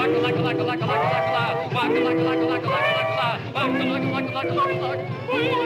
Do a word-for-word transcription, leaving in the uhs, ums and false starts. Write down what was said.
Waka-laka-laka-laka-laka-laka-la. Waka-laka-laka-laka-laka-laka-la. Waka-laka-laka-laka-laka-laka-la.